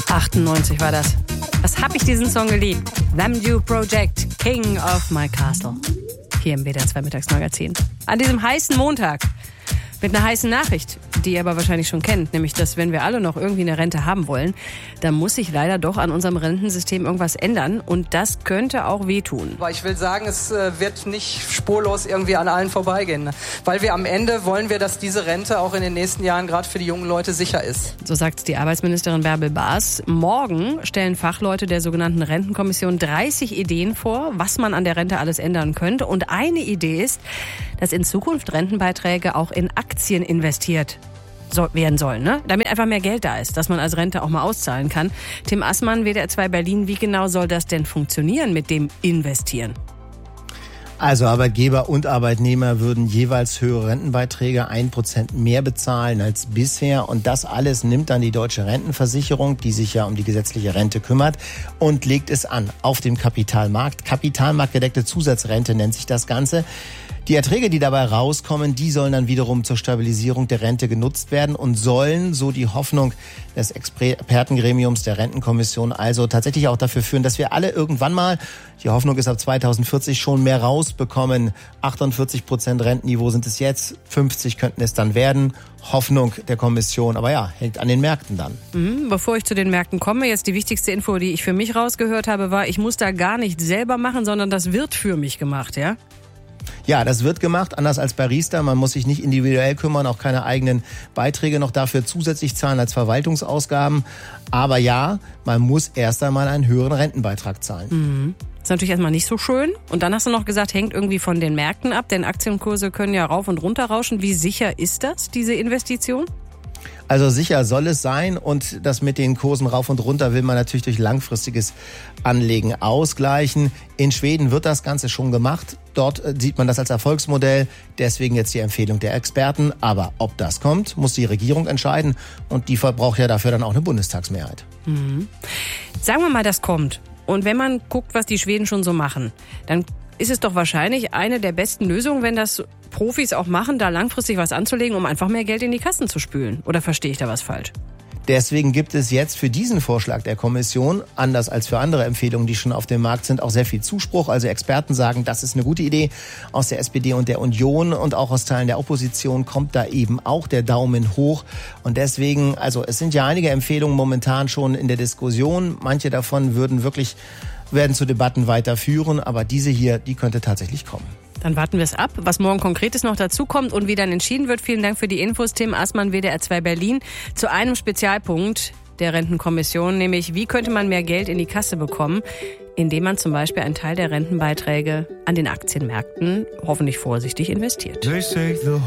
98 war das. Was hab ich diesen Song geliebt? Them Dew Project, King of My Castle. Hier im WDR 2 Mittagsmagazin. An diesem heißen Montag. Mit einer heißen Nachricht, die ihr aber wahrscheinlich schon kennt, nämlich, dass wenn wir alle noch irgendwie eine Rente haben wollen, dann muss sich leider doch an unserem Rentensystem irgendwas ändern und das könnte auch wehtun. Aber ich will sagen, es wird nicht spurlos irgendwie an allen vorbeigehen, weil wir am Ende wollen wir, dass diese Rente auch in den nächsten Jahren gerade für die jungen Leute sicher ist. So sagt die Arbeitsministerin Bärbel Baas. Morgen stellen Fachleute der sogenannten Rentenkommission 30 Ideen vor, was man an der Rente alles ändern könnte. Und eine Idee ist, dass in Zukunft Rentenbeiträge auch in Aktien investiert werden sollen, ne? Damit einfach mehr Geld da ist, dass man als Rente auch mal auszahlen kann. Tim Assmann, WDR 2 Berlin, wie genau soll das denn funktionieren mit dem Investieren? Also Arbeitgeber und Arbeitnehmer würden jeweils höhere Rentenbeiträge, 1% mehr bezahlen als bisher. Und das alles nimmt dann die Deutsche Rentenversicherung, die sich ja um die gesetzliche Rente kümmert, und legt es an auf dem Kapitalmarkt. Kapitalmarktgedeckte Zusatzrente nennt sich das Ganze. Die Erträge, die dabei rauskommen, die sollen dann wiederum zur Stabilisierung der Rente genutzt werden und sollen, so die Hoffnung des Expertengremiums der Rentenkommission, also tatsächlich auch dafür führen, dass wir alle irgendwann mal, die Hoffnung ist ab 2040 schon mehr rausbekommen. 48% Rentenniveau sind es jetzt, 50 könnten es dann werden. Hoffnung der Kommission, aber ja, hängt an den Märkten dann. Bevor ich zu den Märkten komme, jetzt die wichtigste Info, die ich für mich rausgehört habe, war, ich muss da gar nicht selber machen, sondern das wird für mich gemacht, ja? Ja, das wird gemacht, anders als bei Riester. Man muss sich nicht individuell kümmern, auch keine eigenen Beiträge noch dafür zusätzlich zahlen als Verwaltungsausgaben. Aber ja, man muss erst einmal einen höheren Rentenbeitrag zahlen. Ist natürlich erstmal nicht so schön. Und dann hast du noch gesagt, hängt irgendwie von den Märkten ab, denn Aktienkurse können ja rauf und runter rauschen. Wie sicher ist das, diese Investition? Also sicher soll es sein, und das mit den Kursen rauf und runter will man natürlich durch langfristiges Anlegen ausgleichen. In Schweden wird das Ganze schon gemacht. Dort sieht man das als Erfolgsmodell. Deswegen jetzt die Empfehlung der Experten. Aber ob das kommt, muss die Regierung entscheiden. Und die braucht ja dafür dann auch eine Bundestagsmehrheit. Sagen wir mal, das kommt. Und wenn man guckt, was die Schweden schon so machen, dann ist es doch wahrscheinlich eine der besten Lösungen, wenn das Profis auch machen, da langfristig was anzulegen, um einfach mehr Geld in die Kassen zu spülen. Oder verstehe ich da was falsch? Deswegen gibt es jetzt für diesen Vorschlag der Kommission, anders als für andere Empfehlungen, die schon auf dem Markt sind, auch sehr viel Zuspruch. Also Experten sagen, das ist eine gute Idee. Aus der SPD und der Union und auch aus Teilen der Opposition kommt da eben auch der Daumen hoch. Und deswegen, also es sind ja einige Empfehlungen momentan schon in der Diskussion. Manche davon werden zu Debatten weiterführen, aber diese hier, die könnte tatsächlich kommen. Dann warten wir es ab, was morgen Konkretes noch dazu kommt und wie dann entschieden wird. Vielen Dank für die Infos, Tim Assmann, WDR 2 Berlin. Zu einem Spezialpunkt der Rentenkommission, nämlich wie könnte man mehr Geld in die Kasse bekommen, indem man zum Beispiel einen Teil der Rentenbeiträge an den Aktienmärkten hoffentlich vorsichtig investiert.